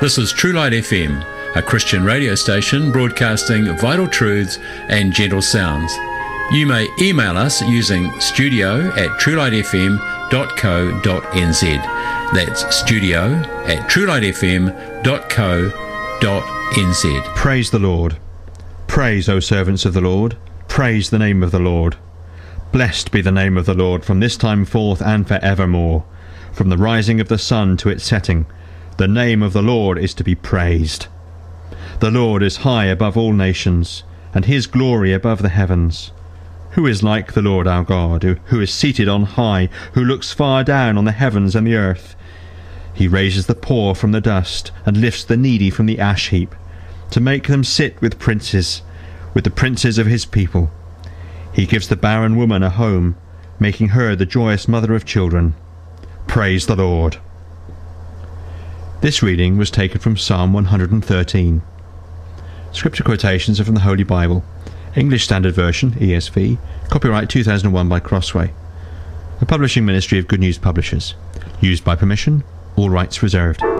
This is True Light FM, a Christian radio station broadcasting vital truths and gentle sounds. You may email us using studio@truelightfm.co.nz. That's studio@truelightfm.co.nz. Praise the Lord. Praise, O servants of the Lord. Praise the name of the Lord. Blessed be the name of the Lord from this time forth and for evermore. From the rising of the sun to its setting, the name of the Lord is to be praised. The Lord is high above all nations, and his glory above the heavens. Who is like the Lord our God, who is seated on high, who looks far down on the heavens and the earth? He raises the poor from the dust, and lifts the needy from the ash heap, to make them sit with princes, with the princes of his people. He gives the barren woman a home, making her the joyous mother of children. Praise the Lord. This reading was taken from Psalm 113. Scripture quotations are from the Holy Bible, English Standard Version, ESV, copyright 2001 by Crossway, a publishing ministry of Good News Publishers. Used by permission, all rights reserved.